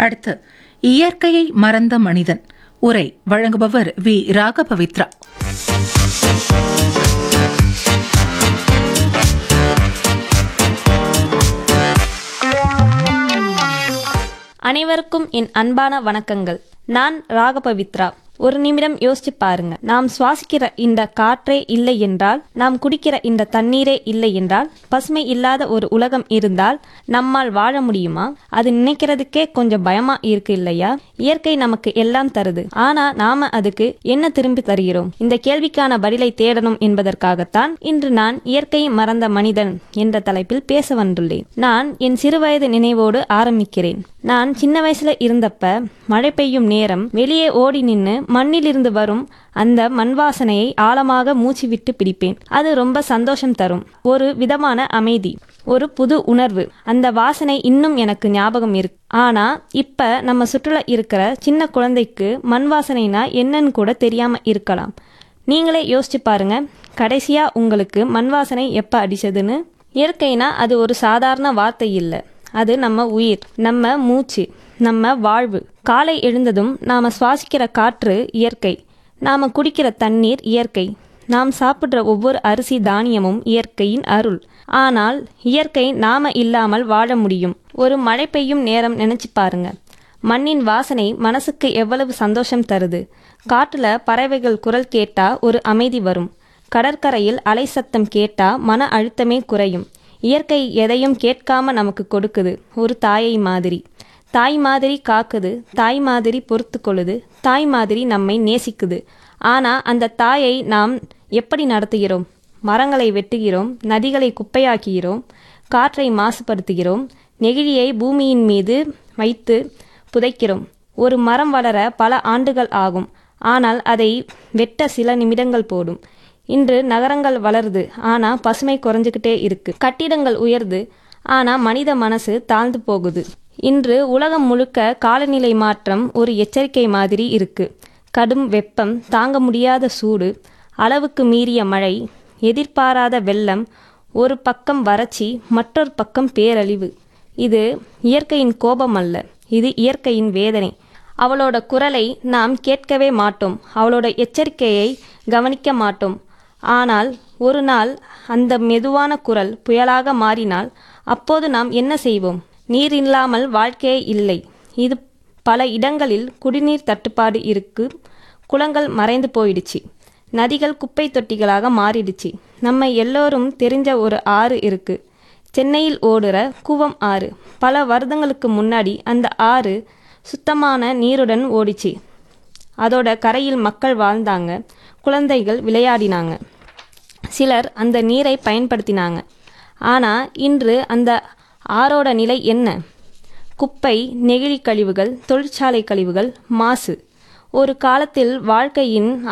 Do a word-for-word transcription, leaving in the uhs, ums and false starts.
அடுத்து இயற்கையை மறந்த மனிதன் உரை வழங்குபவர் வி ராகபவித்ரா. அனைவருக்கும் என் அன்பான வணக்கங்கள். நான் ராகபவித்ரா. ஒரு நிமிடம் யோசிச்சு பாருங்க. நாம் சுவாசிக்கிற இந்த காற்றே இல்லை என்றால், நாம் குடிக்கிற இந்த தண்ணீரே இல்லை என்றால், பசுமை இல்லாத ஒரு உலகம் இருந்தால் நம்மால் வாழ முடியுமா? அது நினைக்கிறதுக்கே கொஞ்சம் பயமா இருக்கு இல்லையா? இயற்கை நமக்கு எல்லாம் தருது, ஆனா நாம அதுக்கு என்ன திரும்பி தருகிறோம்? இந்த கேள்விக்கான பதிலை தேடணும் என்பதற்காகத்தான் இன்று நான் இயற்கை மறந்த மனிதன் என்ற தலைப்பில் பேச வந்துள்ளேன். நான் என் சிறுவயது நினைவோடு ஆரம்பிக்கிறேன். நான் சின்ன வயசுல இருந்தப்ப மழை பெய்யும் நேரம் வெளியே ஓடி நின்று மண்ணிலிருந்து வரும் அந்த மண் வாசனையை ஆழமாக மூச்சு விட்டு பிடிப்பேன். அது ரொம்ப சந்தோஷம் தரும், ஒரு விதமான அமைதி, ஒரு புது உணர்வு. அந்த வாசனை இன்னும் எனக்கு ஞாபகம் இருக்கு. ஆனா இப்ப நம்ம சுற்றுலா இருக்கிற சின்ன குழந்தைக்கு மண் வாசனைனா என்னன்னு கூட தெரியாம இருக்கலாம். நீங்களே யோசிச்சு பாருங்க, கடைசியா உங்களுக்கு மண் வாசனை எப்ப அடிச்சதுன்னு. இயற்கைனா அது ஒரு சாதாரண வார்த்தை இல்லை, அது நம்ம உயிர், நம்ம மூச்சு, நம்ம வாழ்வு. காலை எழுந்ததும் நாம சுவாசிக்கிற காற்று இயற்கை, நாம குடிக்கிற தண்ணீர் இயற்கை, நாம் சாப்பிட்ற ஒவ்வொரு அரிசி தானியமும் இயற்கையின் அருள். ஆனால் இயற்கை நாம இல்லாமல் வாழ முடியும்? ஒரு மழை பெய்யும் நேரம் நினைச்சு பாருங்க. மண்ணின் வாசனை மனசுக்கு எவ்வளவு சந்தோஷம் தருது. காட்டுல பறவைகள் குரல் கேட்டா ஒரு அமைதி வரும். கடற்கரையில் அலை சத்தம் கேட்டா மன அழுத்தமே குறையும். இயற்கை எதையும் கேட்காம நமக்கு கொடுக்குது, ஒரு தாயை மாதிரி. தாய் மாதிரி காக்குது, தாய் மாதிரி பொறுத்து கொள்ளுது, தாய் மாதிரி நம்மை நேசிக்குது. ஆனா அந்த தாயை நாம் எப்படி நடத்துகிறோம்? மரங்களை வெட்டுகிறோம், நதிகளை குப்பையாக்குகிறோம், காற்றை மாசுபடுத்துகிறோம், நெகிழியை பூமியின் மீது வைத்து புதைக்கிறோம். ஒரு மரம் வளர பல ஆண்டுகள் ஆகும், ஆனால் அதை வெட்ட சில நிமிடங்கள் போடும். இன்று நகரங்கள் வளருது, ஆனா பசுமை குறைஞ்சுக்கிட்டே இருக்கு. கட்டிடங்கள் உயர்து, ஆனா மனித மனசு தாழ்ந்து போகுது. இன்று உலகம் முழுக்க காலநிலை மாற்றம் ஒரு எச்சரிக்கை மாதிரி இருக்கு. கடும் வெப்பம், தாங்க முடியாத சூடு, அளவுக்கு மீறிய மழை, எதிர்பாராத வெள்ளம், ஒரு பக்கம் வறட்சி, மற்றொரு பக்கம் பேரழிவு. இது இயற்கையின் கோபம் அல்ல, இது இயற்கையின் வேதனை. அவளோட குரலை நாம் கேட்கவே மாட்டோம், அவளோட எச்சரிக்கையை கவனிக்க மாட்டோம். ஆனால் ஒரு நாள் அந்த மெதுவான குரல் புயலாக மாறினால் அப்போது நாம் என்ன செய்வோம்? நீர் இல்லாமல் வாழ்க்கையே இல்லை. இது பல இடங்களில் குடிநீர் தட்டுப்பாடு இருக்கு, குளங்கள் மறைந்து போயிடுச்சு, நதிகள் குப்பை தொட்டிகளாக மாறிடுச்சு. நம்ம எல்லோரும் தெரிஞ்ச ஒரு ஆறு இருக்கு, சென்னையில் ஓடுற கூவம் ஆறு. பல வருடங்களுக்கு முன்னாடி அந்த ஆறு சுத்தமான நீருடன் ஓடிச்சு. அதோட கரையில் மக்கள் வாழ்ந்தாங்க, குழந்தைகள் விளையாடினாங்க, சிலர் அந்த நீரை பயன்படுத்தினாங்க. ஆனால் இன்று அந்த ஆறோட நிலை என்ன? குப்பை, நெகிழி கழிவுகள், தொழிற்சாலை கழிவுகள், மாசு. ஒரு காலத்தில் வாழ்க்கையின்